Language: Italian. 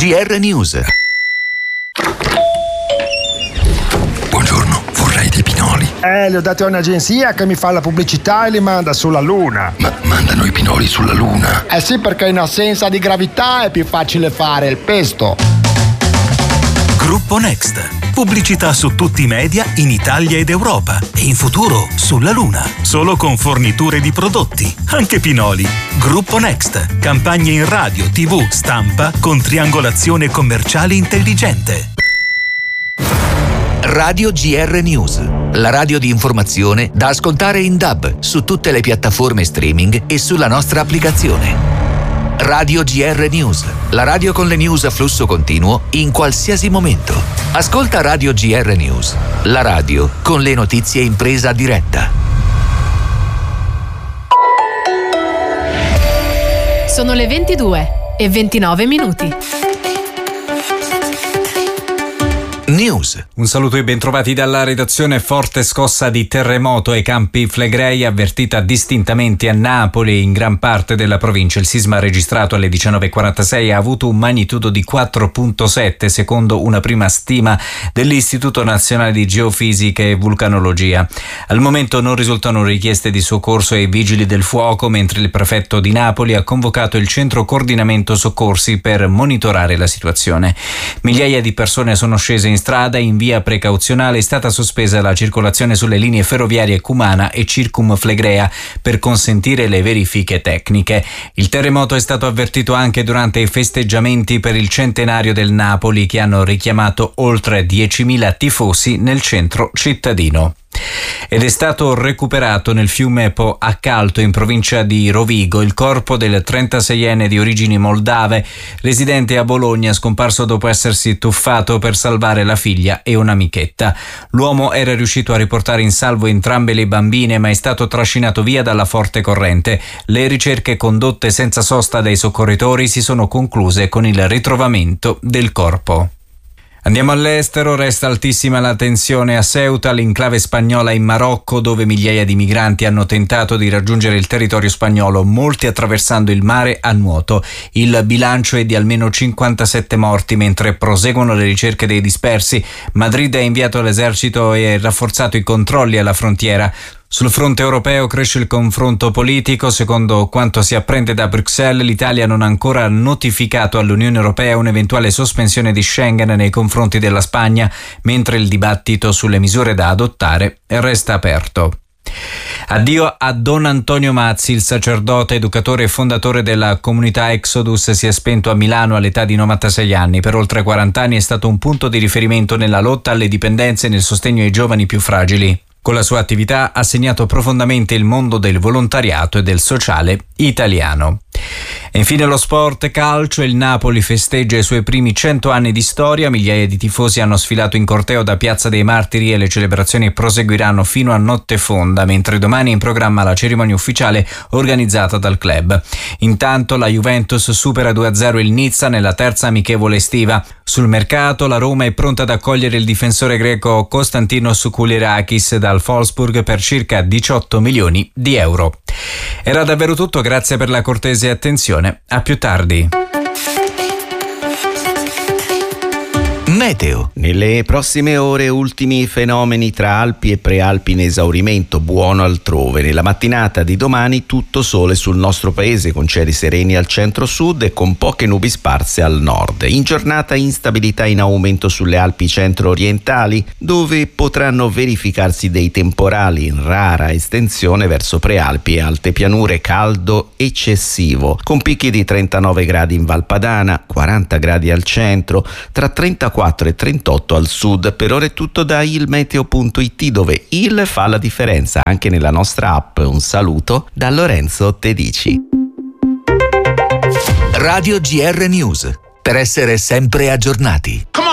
GR News. Buongiorno, vorrei dei pinoli. Li ho dati a un'agenzia che mi fa la pubblicità e li manda sulla Luna. Ma mandano i pinoli sulla Luna? Sì, perché in assenza di gravità è più facile fare il pesto. Gruppo Next. Pubblicità su tutti i media in Italia ed Europa e in futuro sulla Luna. Solo con forniture di prodotti, anche pinoli. Gruppo Next. Campagne in radio, TV, stampa con triangolazione commerciale intelligente. Radio GR News. La radio di informazione da ascoltare in DAB su tutte le piattaforme streaming e sulla nostra applicazione. Radio GR News, la radio con le news a flusso continuo in qualsiasi momento. Ascolta Radio GR News, la radio con le notizie in presa diretta. Sono le 22:29. News. Un saluto e bentrovati dalla redazione. Forte scossa di terremoto ai Campi Flegrei, avvertita distintamente a Napoli e in gran parte della provincia. Il sisma registrato alle 19:46 ha avuto un magnitudo di 4,7 secondo una prima stima dell'Istituto Nazionale di Geofisica e Vulcanologia. Al momento non risultano richieste di soccorso ai vigili del fuoco, mentre il prefetto di Napoli ha convocato il centro coordinamento soccorsi per monitorare la situazione. Migliaia di persone sono scese in strada. In via precauzionale è stata sospesa la circolazione sulle linee ferroviarie Cumana e Circumflegrea per consentire le verifiche tecniche. Il terremoto è stato avvertito anche durante i festeggiamenti per il centenario del Napoli, che hanno richiamato oltre 10.000 tifosi nel centro cittadino. Ed è stato recuperato nel fiume Po a Calto, in provincia di Rovigo, il corpo del 36enne di origini moldave, residente a Bologna, scomparso dopo essersi tuffato per salvare la figlia e un'amichetta. L'uomo era riuscito a riportare in salvo entrambe le bambine, ma è stato trascinato via dalla forte corrente. Le ricerche condotte senza sosta dai soccorritori si sono concluse con il ritrovamento del corpo. Andiamo all'estero. Resta altissima la tensione a Ceuta, l'enclave spagnola in Marocco, dove migliaia di migranti hanno tentato di raggiungere il territorio spagnolo, molti attraversando il mare a nuoto. Il bilancio è di almeno 57 morti, mentre proseguono le ricerche dei dispersi. Madrid ha inviato l'esercito e rafforzato i controlli alla frontiera. Sul fronte europeo cresce il confronto politico. Secondo quanto si apprende da Bruxelles, l'Italia non ha ancora notificato all'Unione Europea un'eventuale sospensione di Schengen nei confronti della Spagna, mentre il dibattito sulle misure da adottare resta aperto. Addio a Don Antonio Mazzi, il sacerdote, educatore e fondatore della comunità Exodus. Si è spento a Milano all'età di 96 anni. Per oltre 40 anni è stato un punto di riferimento nella lotta alle dipendenze e nel sostegno ai giovani più fragili. Con la sua attività ha segnato profondamente il mondo del volontariato e del sociale italiano. E infine lo sport calcio. Il Napoli festeggia i suoi primi 100 anni di storia. Migliaia di tifosi hanno sfilato in corteo da Piazza dei Martiri e le celebrazioni proseguiranno fino a notte fonda, mentre domani è in programma la cerimonia ufficiale organizzata dal club. Intanto la Juventus supera 2-0 il Nizza nella terza amichevole estiva. Sul mercato la Roma è pronta ad accogliere il difensore greco Konstantinos Koulirakis dal Wolfsburg per circa 18 milioni di euro. Era davvero tutto, grazie per la cortese attenzione. A più tardi. Meteo. Nelle prossime ore ultimi fenomeni tra Alpi e Prealpi in esaurimento, buono altrove. Nella mattinata di domani tutto sole sul nostro paese, con cieli sereni al centro-sud e con poche nubi sparse al nord. In giornata instabilità in aumento sulle Alpi centro-orientali, dove potranno verificarsi dei temporali in rara estensione verso Prealpi e alte pianure, caldo eccessivo, con picchi di 39 gradi in Valpadana, 40 gradi al centro, tra 34 e 38 al sud. Per ora è tutto da ilmeteo.it, dove il fa la differenza anche nella nostra app. Un saluto da Lorenzo Tedici. Radio GR News, per essere sempre aggiornati.